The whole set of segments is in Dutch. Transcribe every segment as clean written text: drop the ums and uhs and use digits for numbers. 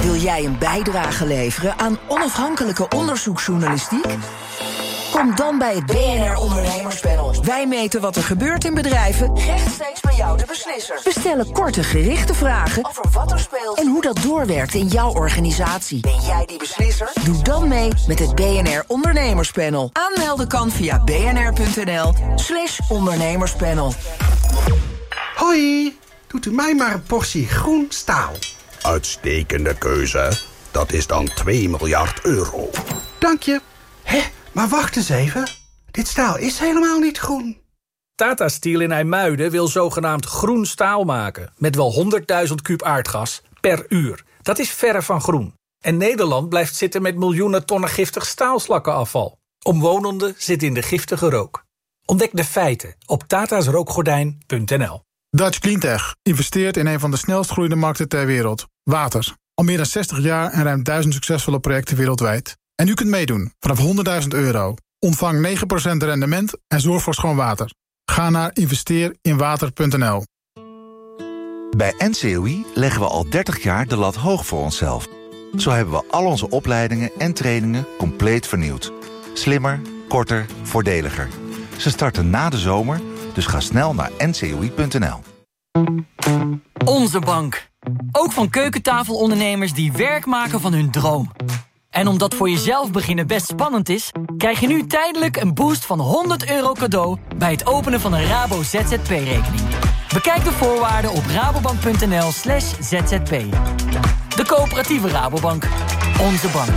Wil jij een bijdrage leveren aan onafhankelijke onderzoeksjournalistiek? Kom dan bij het BNR Ondernemerspanel. Wij meten wat er gebeurt in bedrijven, rechtstreeks bij jou de beslisser. We stellen korte, gerichte vragen over wat er speelt en hoe dat doorwerkt in jouw organisatie. Ben jij die beslisser? Doe dan mee met het BNR Ondernemerspanel. Aanmelden kan via bnr.nl/ondernemerspanel. Hoi, doet u mij maar een portie groen staal. Uitstekende keuze. Dat is dan 2 miljard euro. Dank je. Hé, maar wacht eens even. Dit staal is helemaal niet groen. Tata Steel in IJmuiden wil zogenaamd groen staal maken. Met wel 100.000 kuub aardgas per uur. Dat is verre van groen. En Nederland blijft zitten met miljoenen tonnen giftig staalslakkenafval. Omwonenden zitten in de giftige rook. Ontdek de feiten op tatasrookgordijn.nl. Dutch Cleantech investeert in een van de snelst groeiende markten ter wereld. Water. Al meer dan 60 jaar en ruim 1000 succesvolle projecten wereldwijd. En u kunt meedoen vanaf €100.000. Ontvang 9% rendement en zorg voor schoon water. Ga naar investeerinwater.nl. Bij NCOI leggen we al 30 jaar de lat hoog voor onszelf. Zo hebben we al onze opleidingen en trainingen compleet vernieuwd. Slimmer, korter, voordeliger. Ze starten na de zomer, dus ga snel naar ncoi.nl. Onze bank. Ook van keukentafelondernemers die werk maken van hun droom. En omdat voor jezelf beginnen best spannend is, krijg je nu tijdelijk een boost van €100 cadeau bij het openen van een Rabo ZZP-rekening. Bekijk de voorwaarden op rabobank.nl/zzp. De coöperatieve Rabobank. Onze bank.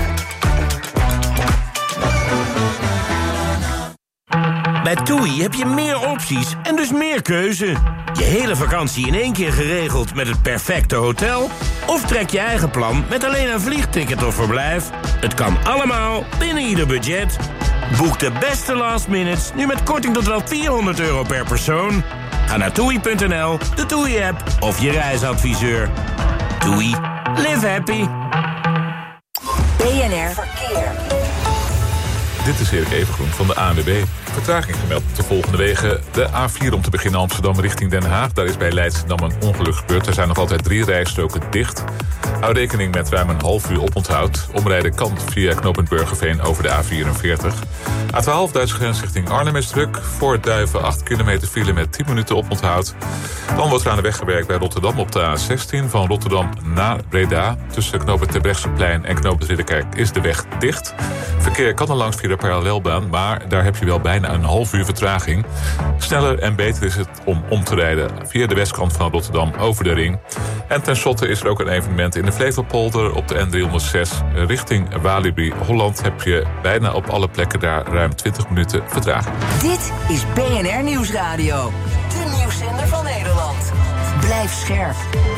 Bij TUI heb je meer opties en dus meer keuze. Je hele vakantie in één keer geregeld met het perfecte hotel? Of trek je eigen plan met alleen een vliegticket of verblijf? Het kan allemaal binnen ieder budget. Boek de beste last minutes nu met korting tot wel €400 per persoon. Ga naar TUI.nl, de TUI-app of je reisadviseur. TUI. Live happy. BNR Verkeer. Dit is Erik Evengroen van de ANWB. Vertraging gemeld op de volgende wegen. De A4 om te beginnen Amsterdam richting Den Haag. Daar is bij Leidschendam een ongeluk gebeurd. Er zijn nog altijd 3 rijstroken dicht. Hou rekening met ruim een half uur oponthoud. Omrijden kan via knooppunt Burgerveen over de A44. A12 Duitse grens richting Arnhem is druk. Voor Duiven 8 kilometer file met 10 minuten oponthoud. Dan wordt er aan de weg gewerkt bij Rotterdam op de A16. Van Rotterdam naar Breda. Tussen knooppunt Terbrechtseplein en knooppunt Ridderkerk is de weg dicht. Verkeer kan er langs via de parallelbaan, maar daar heb je wel bijna een half uur vertraging. Sneller en beter is het om te rijden via de westkant van Rotterdam over de ring. En tenslotte is er ook een evenement in de Flevopolder op de N306 richting Walibi Holland. Heb je bijna op alle plekken daar ruim 20 minuten vertraging. Dit is BNR Nieuwsradio. De nieuwszender van Nederland. Blijf scherp.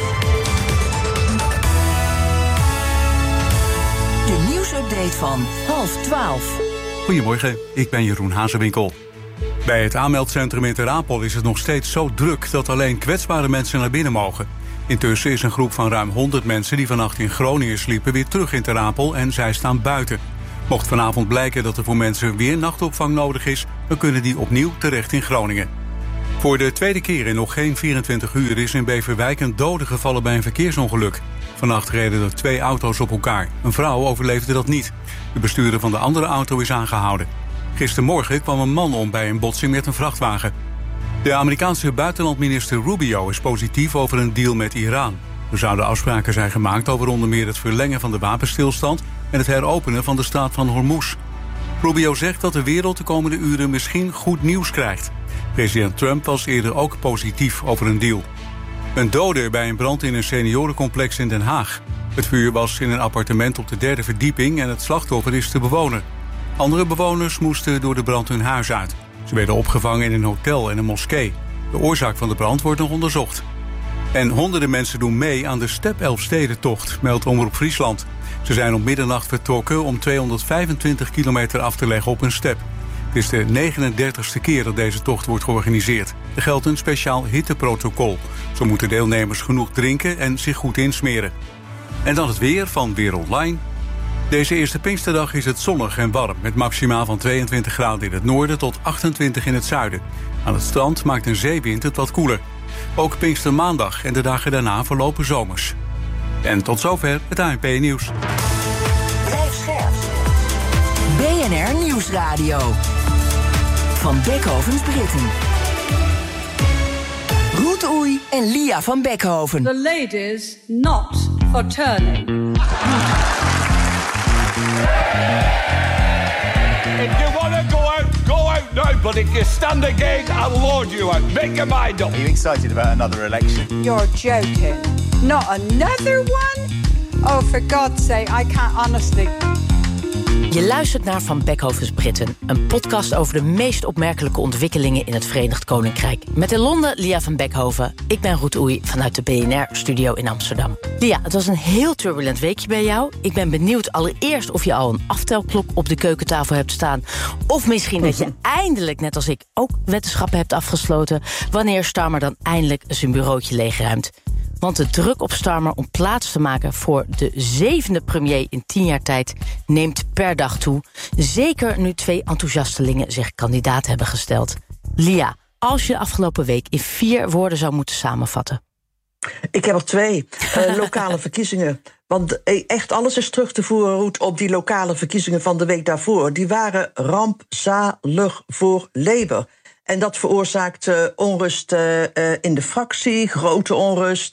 De nieuwsupdate van 11:30. Goedemorgen, ik ben Jeroen Hazewinkel. Bij het aanmeldcentrum in Ter Apel is het nog steeds zo druk dat alleen kwetsbare mensen naar binnen mogen. Intussen is een groep van ruim 100 mensen die vannacht in Groningen sliepen weer terug in Ter Apel en zij staan buiten. Mocht vanavond blijken dat er voor mensen weer nachtopvang nodig is, dan kunnen die opnieuw terecht in Groningen. Voor de tweede keer in nog geen 24 uur is in Beverwijk een dode gevallen bij een verkeersongeluk. Vannacht reden er 2 auto's op elkaar. Een vrouw overleefde dat niet. De bestuurder van de andere auto is aangehouden. Gistermorgen kwam een man om bij een botsing met een vrachtwagen. De Amerikaanse buitenlandminister Rubio is positief over een deal met Iran. Er zouden afspraken zijn gemaakt over onder meer het verlengen van de wapenstilstand en het heropenen van de straat van Hormuz. Rubio zegt dat de wereld de komende uren misschien goed nieuws krijgt. President Trump was eerder ook positief over een deal. Een dode bij een brand in een seniorencomplex in Den Haag. Het vuur was in een appartement op de 3e verdieping en het slachtoffer is de bewoner. Andere bewoners moesten door de brand hun huis uit. Ze werden opgevangen in een hotel en een moskee. De oorzaak van de brand wordt nog onderzocht. En honderden mensen doen mee aan de Step Elfstedentocht, meldt Omroep Friesland. Ze zijn om middernacht vertrokken om 225 kilometer af te leggen op een step. Het is de 39e keer dat deze tocht wordt georganiseerd. Er geldt een speciaal hitteprotocol. Zo moeten deelnemers genoeg drinken en zich goed insmeren. En dan het weer van Weer Online. Deze eerste Pinksterdag is het zonnig en warm, met maximaal van 22 graden in het noorden tot 28 in het zuiden. Aan het strand maakt een zeewind het wat koeler. Ook Pinkstermaandag en de dagen daarna verlopen zomers. En tot zover het ANP-nieuws. Blijf scherp. BNR Nieuwsradio. Van Beckhovens Britten. Ruud Oei en Lia van Beckhoven. The ladies not for turning. If you want to go out now. But if you stand again, I'll lord you out. Make your mind up. Are you excited about another election? You're joking. Not another one? Oh, for God's sake, I can't honestly. Je luistert naar Van Beckhovens Britten, een podcast over de meest opmerkelijke ontwikkelingen in het Verenigd Koninkrijk. Met in Londen Lia van Beckhoven. Ik ben Ruud Oei vanuit de BNR-studio in Amsterdam. Lia, het was een heel turbulent weekje bij jou. Ik ben benieuwd allereerst of je al een aftelklok op de keukentafel hebt staan. Of misschien dat je eindelijk, net als ik, ook wetenschappen hebt afgesloten. Wanneer Starmer dan eindelijk zijn bureautje leegruimt. Want de druk op Starmer om plaats te maken voor de 7e premier in 10 jaar tijd neemt per dag toe. Zeker nu 2 enthousiastelingen zich kandidaat hebben gesteld. Lia, als je de afgelopen week in 4 woorden zou moeten samenvatten. Ik heb er 2. Lokale verkiezingen. Want echt alles is terug te voeren, Ruud, op die lokale verkiezingen van de week daarvoor. Die waren rampzalig voor Labour. En dat veroorzaakt onrust in de fractie, grote onrust.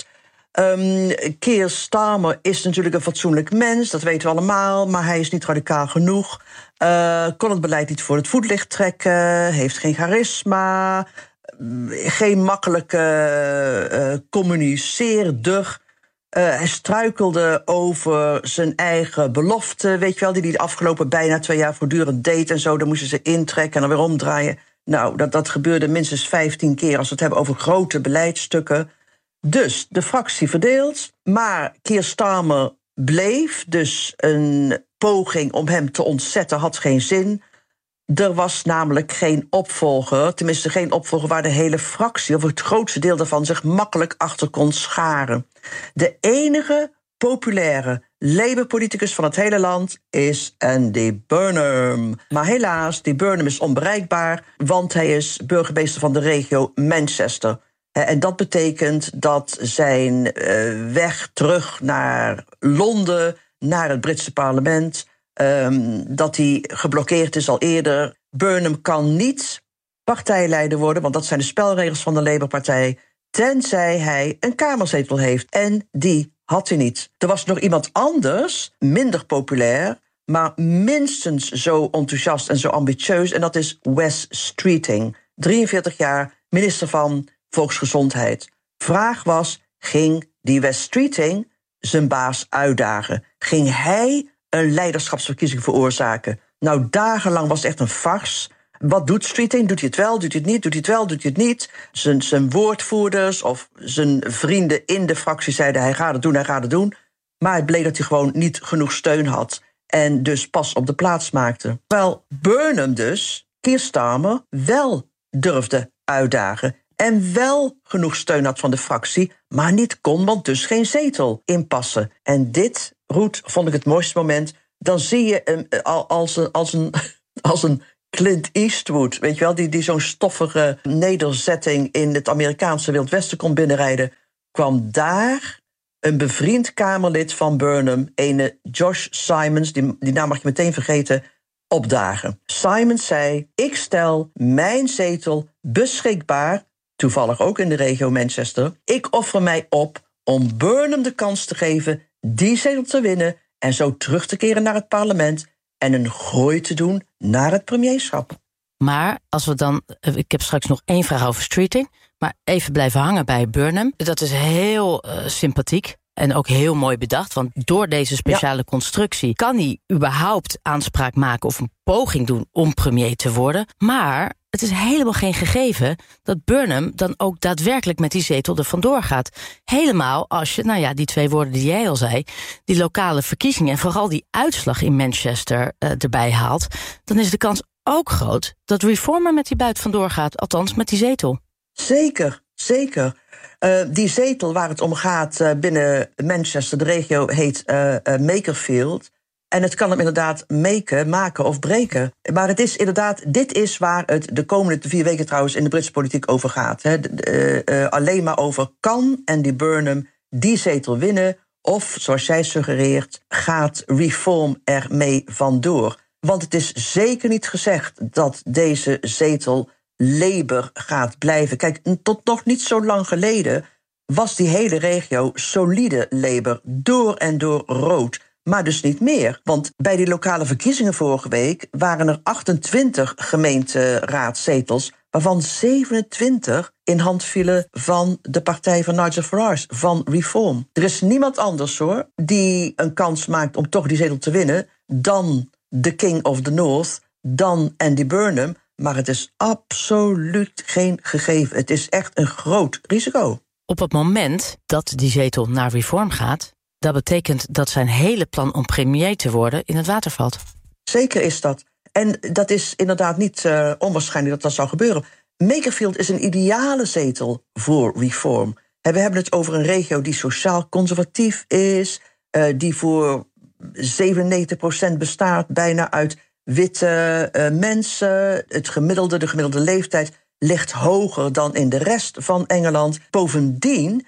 Keir Starmer is natuurlijk een fatsoenlijk mens, dat weten we allemaal, maar hij is niet radicaal genoeg. Kon het beleid niet voor het voetlicht trekken, heeft geen charisma, geen makkelijke communiceerder. Hij struikelde over zijn eigen belofte, weet je wel, die hij de afgelopen bijna 2 jaar voortdurend deed en zo. Dan moesten ze intrekken en dan weer omdraaien. Nou, dat gebeurde minstens 15 keer als we het hebben over grote beleidsstukken. Dus de fractie verdeeld, maar Keir Starmer bleef. Dus een poging om hem te ontzetten had geen zin. Er was namelijk geen opvolger, tenminste geen opvolger waar de hele fractie, of het grootste deel daarvan, zich makkelijk achter kon scharen. De enige populaire Labour-politicus van het hele land is Andy Burnham. Maar helaas, die Burnham is onbereikbaar, want hij is burgemeester van de regio Manchester. En dat betekent dat zijn weg terug naar Londen, naar het Britse parlement, dat hij geblokkeerd is al eerder. Burnham kan niet partijleider worden, want dat zijn de spelregels van de Labour-partij, tenzij hij een kamerzetel heeft. En die had hij niet. Er was nog iemand anders, minder populair, maar minstens zo enthousiast en zo ambitieus, en dat is Wes Streeting, 43 jaar, minister van Volksgezondheid. Vraag was, ging die Wes Streeting zijn baas uitdagen? Ging hij een leiderschapsverkiezing veroorzaken? Nou, dagenlang was het echt een farce. Wat doet Streeting? Doet hij het wel? Doet hij het niet? Doet hij het wel? Doet hij het niet? Zijn woordvoerders of zijn vrienden in de fractie zeiden, hij gaat het doen, hij gaat het doen. Maar het bleek dat hij gewoon niet genoeg steun had en dus pas op de plaats maakte. Terwijl Burnham dus, Keir Starmer, wel durfde uitdagen en wel genoeg steun had van de fractie, maar niet kon, want dus geen zetel inpassen. En dit, Ruud, vond ik het mooiste moment. Dan zie je hem als een Clint Eastwood, weet je wel, die zo'n stoffige nederzetting in het Amerikaanse Wild Westen kon binnenrijden, kwam daar een bevriend Kamerlid van Burnham, ene Josh Simons, die naam mag je meteen vergeten, opdagen. Simons zei, ik stel mijn zetel beschikbaar, toevallig ook in de regio Manchester. Ik offer mij op om Burnham de kans te geven die zetel te winnen en zo terug te keren naar het parlement en een gooi te doen naar het premierschap. Maar als we dan, ik heb straks nog 1 vraag over Streeting, maar even blijven hangen bij Burnham. Dat is heel sympathiek en ook heel mooi bedacht, want door deze speciale constructie kan hij überhaupt aanspraak maken of een poging doen om premier te worden. Maar het is helemaal geen gegeven dat Burnham dan ook daadwerkelijk met die zetel er vandoor gaat. Helemaal als je, die 2 woorden die jij al zei, die lokale verkiezingen en vooral die uitslag in Manchester erbij haalt, dan is de kans ook groot dat Reformer met die buit vandoor gaat, althans met die zetel. Zeker, zeker. Die zetel waar het om gaat binnen Manchester, de regio heet Makerfield. En het kan hem inderdaad maken of breken. Maar het is inderdaad, dit is waar het de komende 4 weken trouwens in de Britse politiek over gaat. Alleen maar over, kan Andy Burnham die zetel winnen Of, zoals jij suggereert, gaat Reform ermee vandoor? Want het is zeker niet gezegd dat deze zetel Labour gaat blijven. Kijk, tot nog niet zo lang geleden was die hele regio solide Labour, door en door rood. Maar dus niet meer. Want bij die lokale verkiezingen vorige week waren er 28 gemeenteraadzetels, waarvan 27 in hand vielen van de partij van Nigel Farage, van Reform. Er is niemand anders, hoor, die een kans maakt om toch die zetel te winnen dan de King of the North, dan Andy Burnham. Maar het is absoluut geen gegeven. Het is echt een groot risico. Op het moment dat die zetel naar Reform gaat, dat betekent dat zijn hele plan om premier te worden in het water valt. Zeker is dat. En dat is inderdaad niet onwaarschijnlijk dat dat zou gebeuren. Makerfield is een ideale zetel voor Reform. We hebben het over een regio die sociaal conservatief is, die voor 97% bestaat bijna uit witte mensen. De gemiddelde leeftijd ligt hoger dan in de rest van Engeland. Bovendien,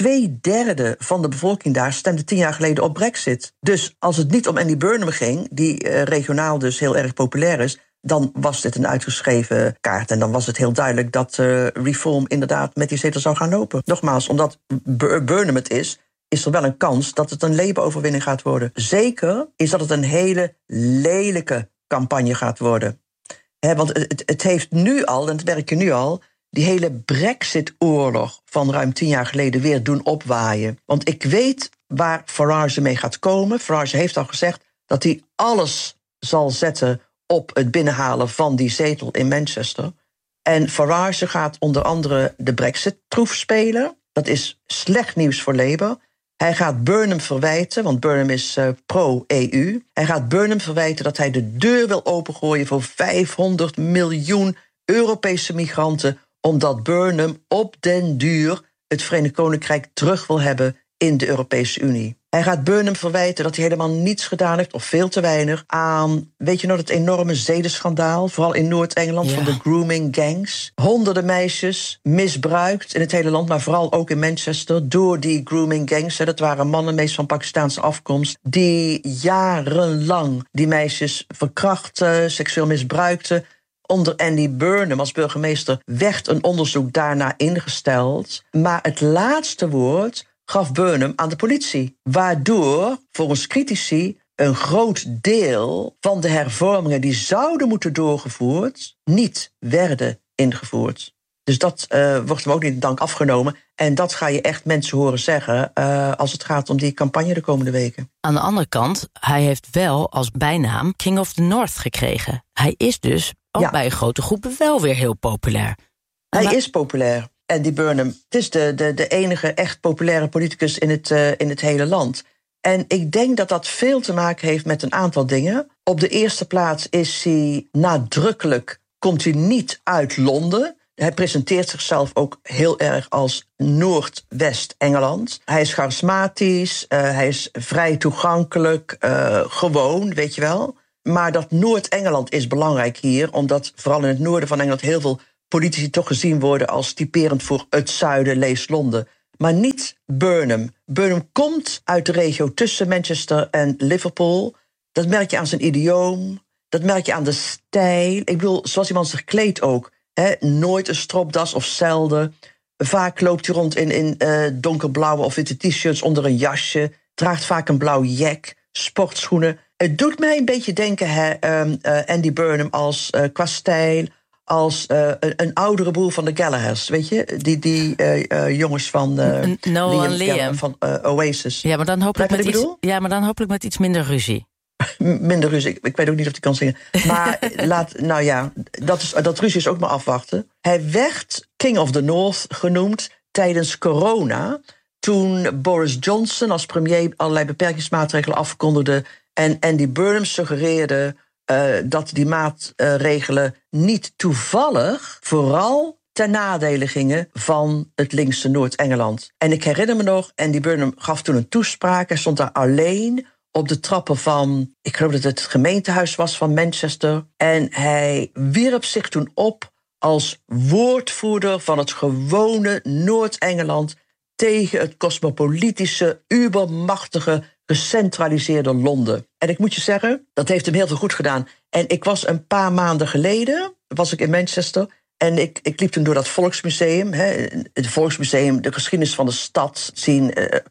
2/3 van de bevolking daar stemde 10 jaar geleden op Brexit. Dus als het niet om Andy Burnham ging, die regionaal dus heel erg populair is, dan was dit een uitgeschreven kaart. En dan was het heel duidelijk dat Reform inderdaad met die zetel zou gaan lopen. Nogmaals, omdat Burnham het is er wel een kans dat het een Labour-overwinning gaat worden. Zeker is dat het een hele lelijke campagne gaat worden. Want het heeft nu al, en dat merk je nu al, die hele Brexit-oorlog van ruim 10 jaar geleden weer doen opwaaien. Want ik weet waar Farage mee gaat komen. Farage heeft al gezegd dat hij alles zal zetten op het binnenhalen van die zetel in Manchester. En Farage gaat onder andere de Brexit-troef spelen. Dat is slecht nieuws voor Labour. Hij gaat Burnham verwijten, want Burnham is pro-EU. Hij gaat Burnham verwijten dat hij de deur wil opengooien voor 500 miljoen Europese migranten, omdat Burnham op den duur het Verenigd Koninkrijk terug wil hebben in de Europese Unie. Hij gaat Burnham verwijten dat hij helemaal niets gedaan heeft, of veel te weinig, aan, weet je nog, het enorme zedenschandaal, vooral in Noord-Engeland, van de grooming gangs. Honderden meisjes misbruikt in het hele land, maar vooral ook in Manchester, door die grooming gangs. Dat waren mannen, meest van Pakistaanse afkomst, die jarenlang die meisjes verkrachten, seksueel misbruikten. Onder Andy Burnham als burgemeester werd een onderzoek daarna ingesteld. Maar het laatste woord gaf Burnham aan de politie. Waardoor, volgens critici, een groot deel van de hervormingen die zouden moeten doorgevoerd, niet werden ingevoerd. Dus dat wordt hem ook niet in dank afgenomen. En dat ga je echt mensen horen zeggen als het gaat om die campagne de komende weken. Aan de andere kant, hij heeft wel als bijnaam King of the North gekregen. Hij is dus ook bij een grote groep wel weer heel populair. Hij is populair. Andy Burnham. Het is de enige echt populaire politicus in het hele land. En ik denk dat dat veel te maken heeft met een aantal dingen. Op de eerste plaats is hij nadrukkelijk, komt hij niet uit Londen. Hij presenteert zichzelf ook heel erg als Noordwest-Engeland. Hij is charismatisch, hij is vrij toegankelijk, gewoon, weet je wel. Maar dat Noord-Engeland is belangrijk hier, omdat vooral in het noorden van Engeland heel veel politici toch gezien worden als typerend voor het zuiden, lees Londen. Maar niet Burnham. Burnham komt uit de regio tussen Manchester en Liverpool. Dat merk je aan zijn idioom, dat merk je aan de stijl. Ik bedoel, zoals iemand zich kleedt ook. Nooit een stropdas of zelden. Vaak loopt hij rond in donkerblauwe of witte t-shirts onder een jasje. Draagt vaak een blauw jack, sportschoenen. Het doet mij een beetje denken, Andy Burnham, als qua stijl, als een oudere broer van de Gallaghers. Weet je, die jongens van Noah en Liam van Oasis. Ja, maar dan hopelijk met iets minder ruzie. Minder ruzie. Ik weet ook niet of hij kan zingen. Maar dat ruzie is ook maar afwachten. Hij werd King of the North genoemd tijdens corona, toen Boris Johnson als premier allerlei beperkingsmaatregelen afkondigde en Andy Burnham suggereerde dat die maatregelen niet toevallig vooral ten nadele gingen van het linkse Noord-Engeland. En ik herinner me nog, Andy Burnham gaf toen een toespraak. Hij stond daar alleen op de trappen van, ik geloof dat het gemeentehuis was van Manchester. En hij wierp zich toen op als woordvoerder van het gewone Noord-Engeland tegen het cosmopolitische, ubermachtige, gecentraliseerde Londen. En ik moet je zeggen, dat heeft hem heel veel goed gedaan. En ik was een paar maanden geleden in Manchester. En ik liep toen door dat Volksmuseum. Het Volksmuseum, de geschiedenis van de stad zien.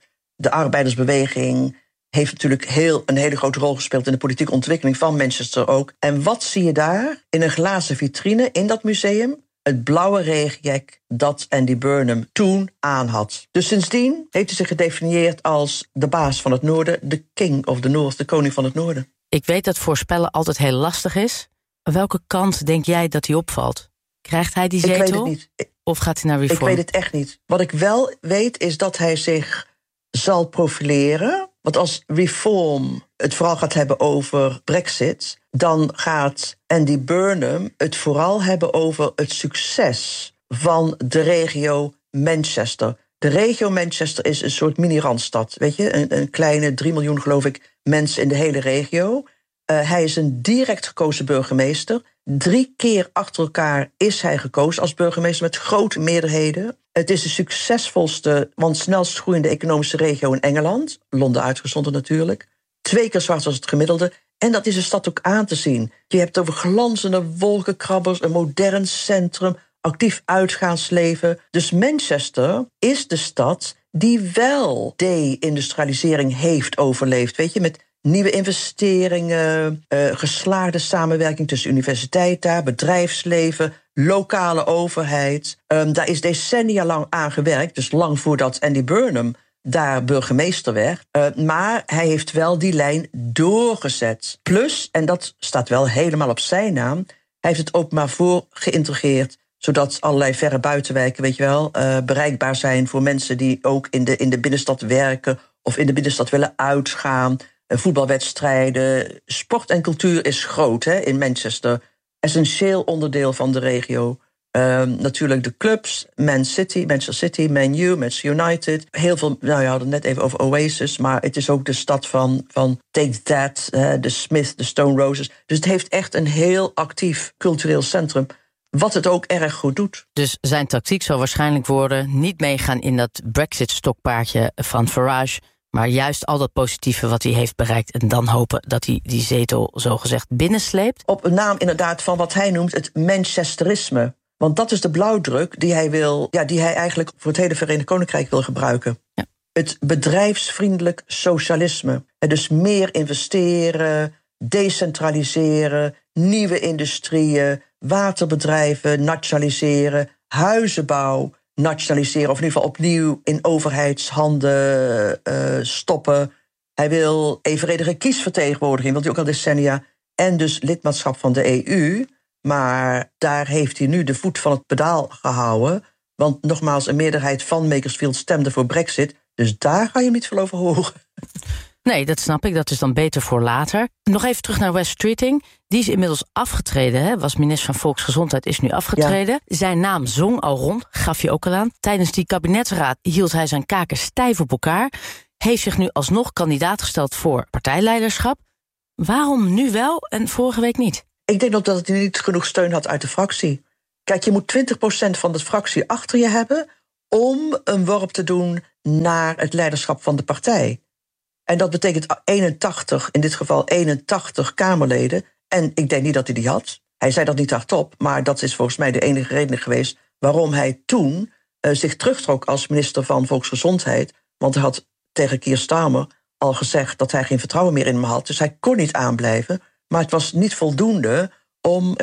De arbeidersbeweging heeft natuurlijk een hele grote rol gespeeld in de politieke ontwikkeling van Manchester ook. En wat zie je daar? In een glazen vitrine in dat museum het blauwe regenjek dat Andy Burnham toen aan had. Dus sindsdien heeft hij zich gedefinieerd als de baas van het noorden, de king of the north, de koning van het noorden. Ik weet dat voorspellen altijd heel lastig is. Welke kant denk jij dat hij opvalt? Krijgt hij die zetel? Ik weet het niet. Of gaat hij naar Reform? Ik weet het echt niet. Wat ik wel weet is dat hij zich zal profileren. Want als Reform het vooral gaat hebben over Brexit, dan gaat Andy Burnham het vooral hebben over het succes van de regio Manchester. De regio Manchester is een soort mini-randstad. Weet je, een kleine 3 miljoen, geloof ik, mensen in de hele regio. Hij is een direct gekozen burgemeester. 3 keer achter elkaar is hij gekozen als burgemeester met grote meerderheden. Het is de succesvolste, want snelst groeiende economische regio in Engeland. Londen uitgezonderd natuurlijk. 2 keer zo hard als het gemiddelde. En dat is de stad ook aan te zien. Je hebt over glanzende wolkenkrabbers, een modern centrum, actief uitgaansleven. Dus Manchester is de stad die wel de-industrialisering heeft overleefd. Weet je, met nieuwe investeringen, geslaagde samenwerking tussen universiteit daar, bedrijfsleven, lokale overheid. Daar is decennia lang aan gewerkt, dus lang voordat Andy Burnham daar burgemeester werd. Maar hij heeft wel die lijn doorgezet. Plus, en dat staat wel helemaal op zijn naam, hij heeft het openbaar voor geïntegreerd, zodat allerlei verre buitenwijken, weet je wel, bereikbaar zijn voor mensen die ook in de binnenstad werken of in de binnenstad willen uitgaan. Voetbalwedstrijden, sport en cultuur is groot in Manchester. Essentieel onderdeel van de regio. Natuurlijk de clubs, Manchester City, Man U, Manchester United. Heel veel, je had het net even over Oasis, maar het is ook de stad van Take That, de Smith, de Stone Roses. Dus het heeft echt een heel actief cultureel centrum, wat het ook erg goed doet. Dus zijn tactiek zal waarschijnlijk worden niet meegaan in dat Brexit-stokpaardje van Farage, maar juist al dat positieve wat hij heeft bereikt en dan hopen dat hij die zetel zogezegd binnensleept. Op een naam inderdaad van wat hij noemt het Manchesterisme. Want dat is de blauwdruk die hij eigenlijk voor het hele Verenigd Koninkrijk wil gebruiken. Ja. Het bedrijfsvriendelijk socialisme. Dus meer investeren, decentraliseren, nieuwe industrieën, waterbedrijven nationaliseren, huizenbouw nationaliseren, of in ieder geval opnieuw in overheidshanden stoppen. Hij wil evenredige kiesvertegenwoordiging, want hij ook al decennia, en dus lidmaatschap van de EU. Maar daar heeft hij nu de voet van het pedaal gehouden. Want nogmaals, een meerderheid van Makersfield stemde voor Brexit. Dus daar ga je hem niet veel over horen. Nee, dat snap ik. Dat is dan beter voor later. Nog even terug naar Wes Streeting. Die is inmiddels afgetreden. Was minister van Volksgezondheid, is nu afgetreden. Ja. Zijn naam zong al rond, gaf je ook al aan. Tijdens die kabinetsraad hield hij zijn kaken stijf op elkaar. Heeft zich nu alsnog kandidaat gesteld voor partijleiderschap. Waarom nu wel en vorige week niet? Ik denk ook dat hij niet genoeg steun had uit de fractie. Kijk, je moet 20% van de fractie achter je hebben om een worp te doen naar het leiderschap van de partij. En dat betekent 81, in dit geval 81 Kamerleden. En ik denk niet dat hij die had. Hij zei dat niet hardop, maar dat is volgens mij de enige reden geweest waarom hij toen zich terugtrok als minister van Volksgezondheid. Want hij had tegen Keir Starmer al gezegd dat hij geen vertrouwen meer in hem had. Dus hij kon niet aanblijven. Maar het was niet voldoende om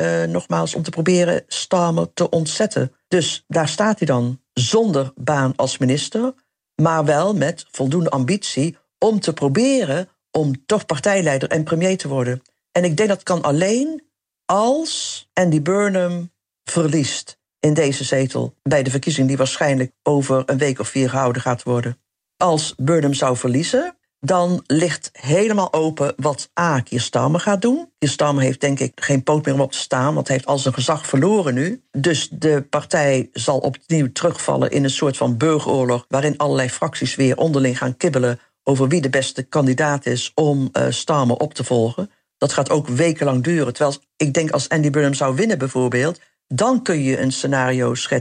te proberen Starmer te ontzetten. Dus daar staat hij dan, zonder baan als minister, maar wel met voldoende ambitie om te proberen om toch partijleider en premier te worden. En ik denk dat kan alleen als Andy Burnham verliest in deze zetel bij de verkiezing die waarschijnlijk over een week of 4 gehouden gaat worden. Als Burnham zou verliezen, dan ligt helemaal open wat Keir Starmer gaat doen. Keir Starmer heeft denk ik geen poot meer om op te staan, want hij heeft al zijn gezag verloren nu. Dus de partij zal opnieuw terugvallen in een soort van burgeroorlog, waarin allerlei fracties weer onderling gaan kibbelen over wie de beste kandidaat is om Starmer op te volgen. Dat gaat ook wekenlang duren. Terwijl ik denk als Andy Burnham zou winnen bijvoorbeeld, dan kun je een scenario schetsen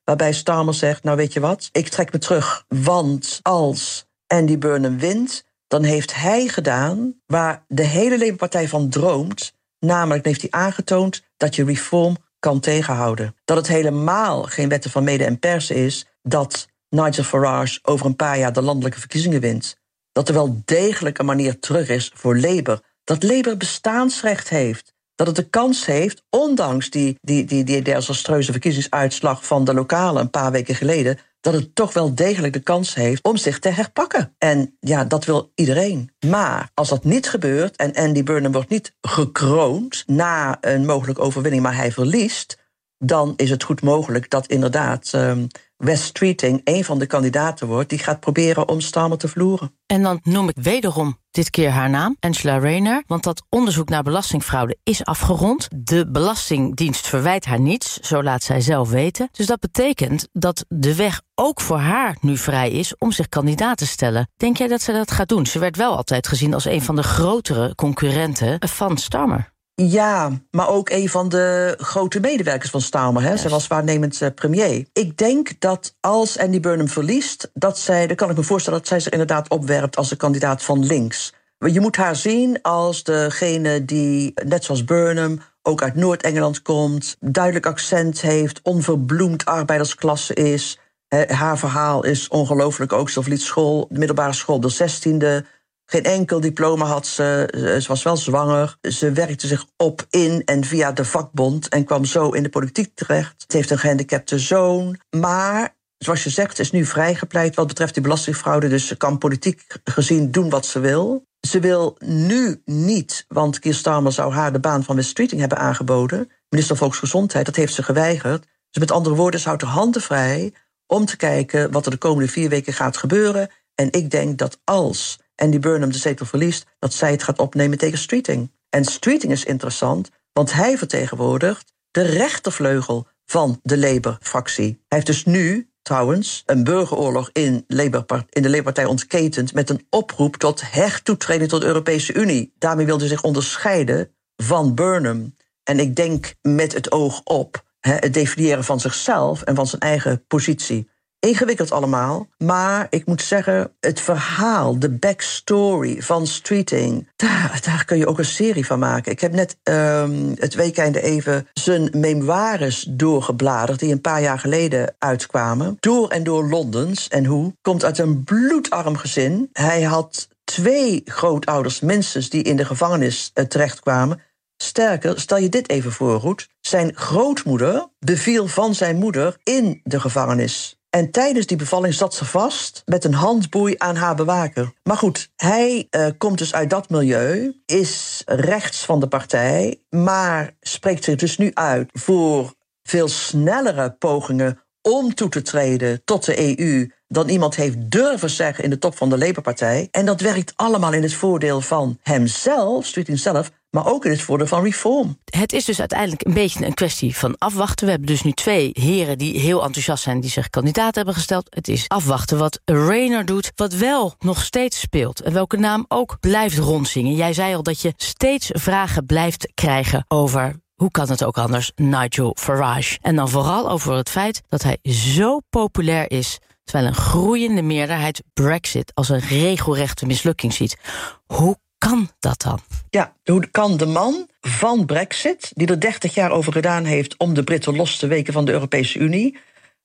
waarbij Starmer zegt, nou weet je wat, ik trek me terug. Want als Andy Burnham wint, dan heeft hij gedaan waar de hele Labour-partij van droomt. Namelijk heeft hij aangetoond dat je reform kan tegenhouden. Dat het helemaal geen wetten van mede en persen is dat Nigel Farage over een paar jaar de landelijke verkiezingen wint. Dat er wel degelijk een manier terug is voor Labour. Dat Labour bestaansrecht heeft. Dat het de kans heeft, ondanks die desastreuze verkiezingsuitslag van de lokale een paar weken geleden, dat het toch wel degelijk de kans heeft om zich te herpakken. En ja, dat wil iedereen. Maar als dat niet gebeurt en Andy Burnham wordt niet gekroond na een mogelijke overwinning, maar hij verliest, dan is het goed mogelijk dat inderdaad Wes Streeting een van de kandidaten wordt die gaat proberen om Starmer te vloeren. En dan noem ik wederom dit keer haar naam, Angela Rayner, want dat onderzoek naar belastingfraude is afgerond. De Belastingdienst verwijt haar niets, zo laat zij zelf weten. Dus dat betekent dat de weg ook voor haar nu vrij is om zich kandidaat te stellen. Denk jij dat ze dat gaat doen? Ze werd wel altijd gezien als een van de grotere concurrenten van Starmer. Ja, maar ook een van de grote medewerkers van Starmer. Hè? Zij was waarnemend premier. Ik denk dat als Andy Burnham verliest, dan kan ik me voorstellen dat zij zich inderdaad opwerpt als een kandidaat van links. Je moet haar zien als degene die, net zoals Burnham, ook uit Noord-Engeland komt, duidelijk accent heeft, onverbloemd arbeidersklasse is. Haar verhaal is ongelooflijk ook. Ze verliet school, middelbare school, de 16e. Geen enkel diploma had ze. Ze was wel zwanger. Ze werkte zich op in en via de vakbond en kwam zo in de politiek terecht. Ze heeft een gehandicapte zoon. Maar, zoals je zegt, is nu vrijgepleit wat betreft die belastingfraude. Dus ze kan politiek gezien doen wat ze wil. Ze wil nu niet, want Keir Starmer zou haar de baan van Wes Streeting hebben aangeboden. Minister van Volksgezondheid, dat heeft ze geweigerd. Dus met andere woorden, ze houdt haar handen vrij om te kijken wat er de komende 4 weken gaat gebeuren. En ik denk dat als Andy Burnham de zetel verliest, dat zij het gaat opnemen tegen Streeting. En Streeting is interessant, want hij vertegenwoordigt de rechtervleugel van de Labour-fractie. Hij heeft dus nu, trouwens, een burgeroorlog in de Labour-partij ontketend met een oproep tot hertoetreding tot de Europese Unie. Daarmee wilde hij zich onderscheiden van Burnham. En ik denk met het oog op het definiëren van zichzelf en van zijn eigen positie. Ingewikkeld allemaal, maar ik moet zeggen, het verhaal, de backstory van Streeting, daar kun je ook een serie van maken. Ik heb net het weekende even zijn memoires doorgebladerd, die een paar jaar geleden uitkwamen. Door en door Londens. En hoe? Komt uit een bloedarm gezin. Hij had 2 grootouders minstens die in de gevangenis terechtkwamen. Sterker, stel je dit even voor, Ruud. Zijn grootmoeder beviel van zijn moeder in de gevangenis. En tijdens die bevalling zat ze vast met een handboei aan haar bewaker. Maar goed, hij komt dus uit dat milieu, is rechts van de partij, maar spreekt zich dus nu uit voor veel snellere pogingen om toe te treden tot de EU dan iemand heeft durven zeggen in de top van de Labour-partij. En dat werkt allemaal in het voordeel van hemzelf, Streeting zelf, maar ook in het voordeel van reform. Het is dus uiteindelijk een beetje een kwestie van afwachten. We hebben dus nu 2 heren die heel enthousiast zijn, die zich kandidaat hebben gesteld. Het is afwachten wat Rayner doet, wat wel nog steeds speelt. En welke naam ook blijft rondzingen. Jij zei al dat je steeds vragen blijft krijgen over, hoe kan het ook anders, Nigel Farage. En dan vooral over het feit dat hij zo populair is, terwijl een groeiende meerderheid Brexit als een regelrechte mislukking ziet. Hoe kan dat dan? Ja, hoe kan de man van Brexit, die er 30 jaar over gedaan heeft om de Britten los te weken van de Europese Unie,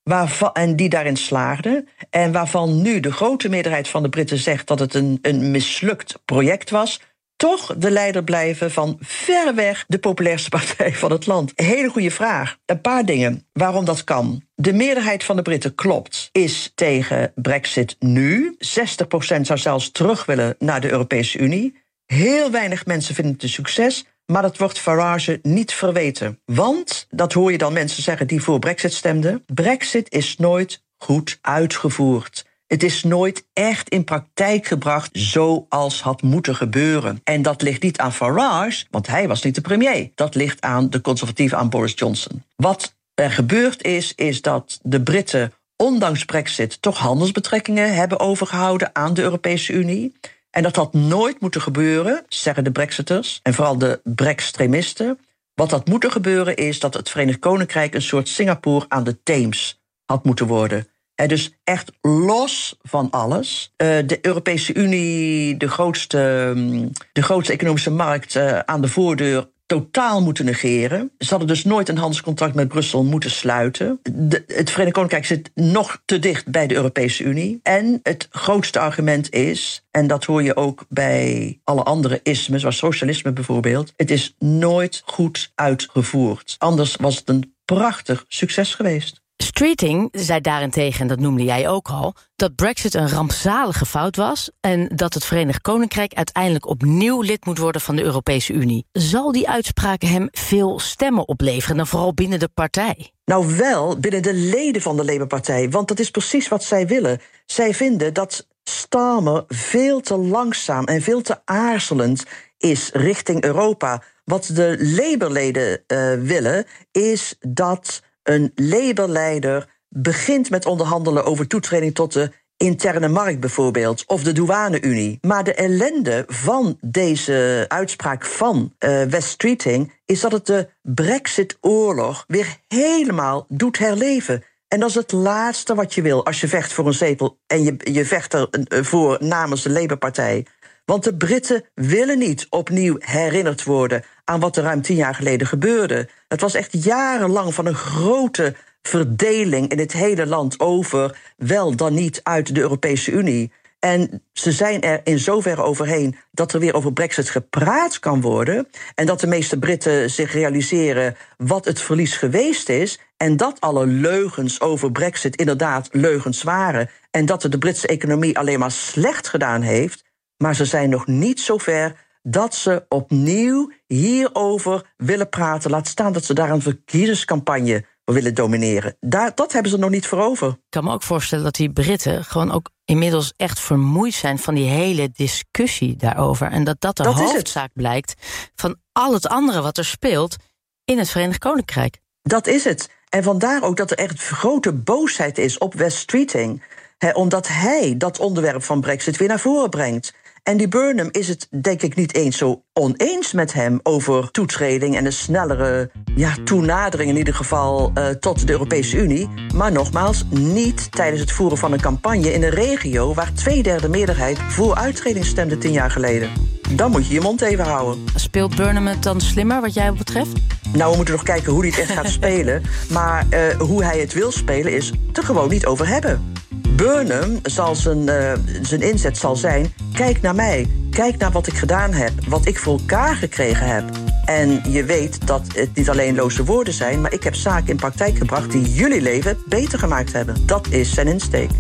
en die daarin slaagde, en waarvan nu de grote meerderheid van de Britten zegt dat het een mislukt project was, toch de leider blijven van verreweg de populairste partij van het land? Een hele goede vraag. Een paar dingen waarom dat kan. De meerderheid van de Britten, klopt, is tegen Brexit nu. 60% zou zelfs terug willen naar de Europese Unie. Heel weinig mensen vinden het een succes, maar dat wordt Farage niet verweten. Want, dat hoor je dan mensen zeggen die voor Brexit stemden, Brexit is nooit goed uitgevoerd. Het is nooit echt in praktijk gebracht zoals had moeten gebeuren. En dat ligt niet aan Farage, want hij was niet de premier. Dat ligt aan de conservatieven, aan Boris Johnson. Wat er gebeurd is dat de Britten, ondanks Brexit, toch handelsbetrekkingen hebben overgehouden aan de Europese Unie. En dat had nooit moeten gebeuren, zeggen de Brexiters, en vooral de Brextremisten. Wat had moeten gebeuren is dat het Verenigd Koninkrijk een soort Singapore aan de Theems had moeten worden. Dus echt los van alles. De Europese Unie, de grootste economische markt aan de voordeur, totaal moeten negeren. Ze hadden dus nooit een handelscontract met Brussel moeten sluiten. Het Verenigd Koninkrijk zit nog te dicht bij de Europese Unie. En het grootste argument is, en dat hoor je ook bij alle andere ismen, zoals socialisme bijvoorbeeld, het is nooit goed uitgevoerd. Anders was het een prachtig succes geweest. Streeting zei daarentegen, en dat noemde jij ook al, dat Brexit een rampzalige fout was en dat het Verenigd Koninkrijk uiteindelijk opnieuw lid moet worden van de Europese Unie. Zal die uitspraken hem veel stemmen opleveren, dan vooral binnen de partij? Nou wel, binnen de leden van de Labour-partij, want dat is precies wat zij willen. Zij vinden dat Starmer veel te langzaam en veel te aarzelend is richting Europa. Wat de Labour-leden willen, is dat een Labour-leider begint met onderhandelen over toetreding tot de interne markt bijvoorbeeld, of de douane-unie. Maar de ellende van deze uitspraak van Wes Streeting is dat het de Brexit-oorlog weer helemaal doet herleven. En dat is het laatste wat je wil als je vecht voor een zetel en je vecht ervoor namens de Labour-partij. Want de Britten willen niet opnieuw herinnerd worden aan wat er ruim 10 jaar geleden gebeurde. Het was echt jarenlang van een grote verdeling in het hele land over wel dan niet uit de Europese Unie. En ze zijn er in zoverre overheen dat er weer over Brexit gepraat kan worden en dat de meeste Britten zich realiseren wat het verlies geweest is en dat alle leugens over Brexit inderdaad leugens waren en dat het de Britse economie alleen maar slecht gedaan heeft. Maar ze zijn nog niet zover dat ze opnieuw hierover willen praten. Laat staan dat ze daar een verkiezingscampagne voor willen domineren. Dat hebben ze nog niet voor over. Ik kan me ook voorstellen dat die Britten gewoon ook inmiddels echt vermoeid zijn van die hele discussie daarover. En dat de hoofdzaak blijkt van al het andere wat er speelt in het Verenigd Koninkrijk. Dat is het. En vandaar ook dat er echt grote boosheid is op Wes Streeting. Omdat hij dat onderwerp van Brexit weer naar voren brengt. Andy Burnham is het denk ik niet eens zo oneens met hem over toetreding en een snellere toenadering in ieder geval tot de Europese Unie. Maar nogmaals, niet tijdens het voeren van een campagne in een regio waar 2/3 meerderheid voor uittreding stemde 10 jaar geleden. Dan moet je je mond even houden. Speelt Burnham het dan slimmer wat jij betreft? Nou, we moeten nog kijken hoe hij het echt gaat spelen. Maar hoe hij het wil spelen is er gewoon niet over hebben. Burnham zal zijn inzet zal zijn, kijk naar mij. Kijk naar wat ik gedaan heb, wat ik voor elkaar gekregen heb. En je weet dat het niet alleen loze woorden zijn, maar ik heb zaken in praktijk gebracht die jullie leven beter gemaakt hebben. Dat is zijn insteek.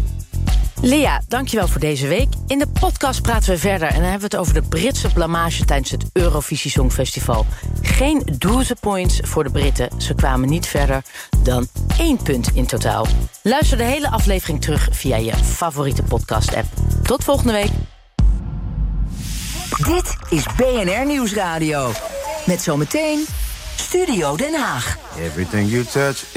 Lea, dankjewel voor deze week. In de podcast praten we verder en dan hebben we het over de Britse blamage tijdens het Eurovisie Songfestival. Geen 12 points voor de Britten. Ze kwamen niet verder dan 1 punt in totaal. Luister de hele aflevering terug via je favoriete podcast-app. Tot volgende week. Dit is BNR Nieuwsradio. Met zometeen Studio Den Haag. Everything you touch